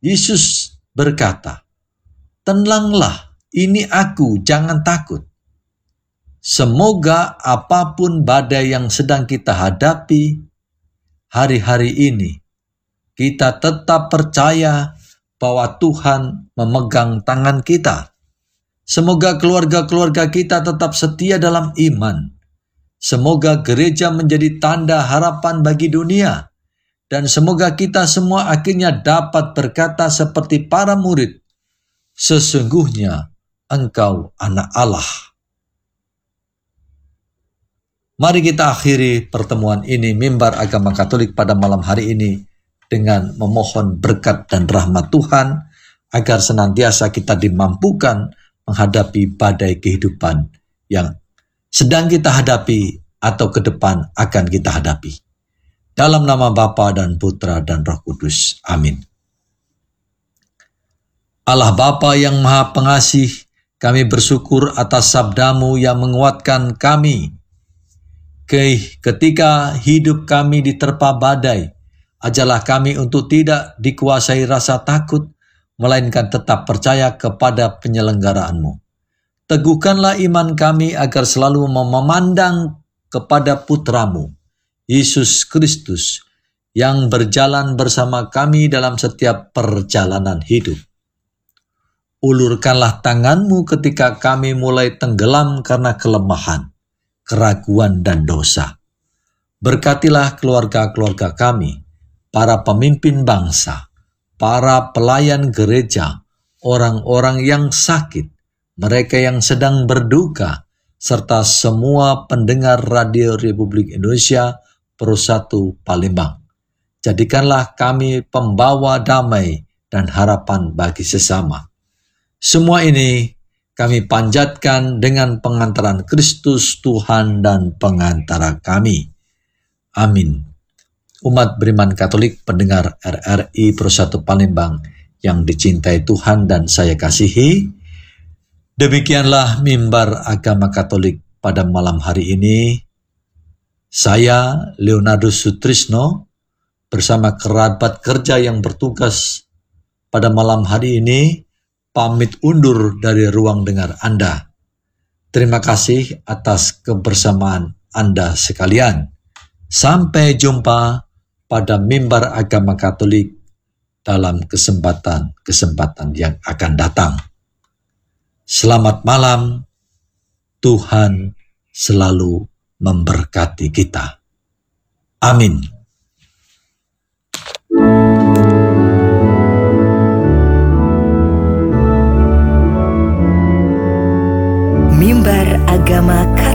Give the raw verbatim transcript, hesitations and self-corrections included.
Yesus berkata, "Tenanglah, ini aku, jangan takut." Semoga apapun badai yang sedang kita hadapi hari-hari ini, kita tetap percaya bahwa Tuhan memegang tangan kita. Semoga keluarga-keluarga kita tetap setia dalam iman. Semoga gereja menjadi tanda harapan bagi dunia. Dan semoga kita semua akhirnya dapat berkata seperti para murid, "Sesungguhnya Engkau anak Allah." Mari kita akhiri pertemuan ini, Mimbar Agama Katolik pada malam hari ini, dengan memohon berkat dan rahmat Tuhan, agar senantiasa kita dimampukan menghadapi badai kehidupan yang sedang kita hadapi atau ke depan akan kita hadapi. Dalam nama Bapa dan Putra dan Roh Kudus. Amin. Allah Bapa yang Maha Pengasih, kami bersyukur atas sabda-Mu yang menguatkan kami. Ketika hidup kami diterpa badai, ajarlah kami untuk tidak dikuasai rasa takut, melainkan tetap percaya kepada penyelenggaraan-Mu. Teguhkanlah iman kami agar selalu memandang kepada Putra-Mu, Yesus Kristus, yang berjalan bersama kami dalam setiap perjalanan hidup. Ulurkanlah tangan-Mu ketika kami mulai tenggelam karena kelemahan, keraguan, dan dosa. Berkatilah keluarga-keluarga kami, para pemimpin bangsa, para pelayan gereja, orang-orang yang sakit, mereka yang sedang berduka, serta semua pendengar Radio Republik Indonesia Persatu Palembang. Jadikanlah kami pembawa damai dan harapan bagi sesama. Semua ini kami panjatkan dengan pengantaran Kristus Tuhan dan pengantara kami. Amin. Umat beriman Katolik pendengar R R I Persatu Palembang yang dicintai Tuhan dan saya kasihi, demikianlah Mimbar Agama Katolik pada malam hari ini. Saya, Leonardus Sutrisno, bersama kerabat kerja yang bertugas pada malam hari ini, pamit undur dari ruang dengar Anda. Terima kasih atas kebersamaan Anda sekalian. Sampai jumpa pada Mimbar Agama Katolik dalam kesempatan-kesempatan yang akan datang. Selamat malam, Tuhan selalu memberkati kita. Amin. Mimbar Agama Katolik.